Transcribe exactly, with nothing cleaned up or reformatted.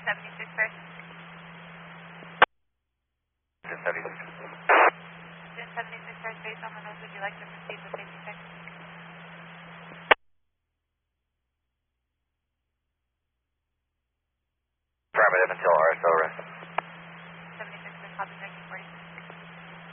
seventy-six first. Jim seventy-six. Jim seventy-six first, based on the nose, would you like to proceed with safety check? Affirmative until R S O rest. seventy-six first, copy.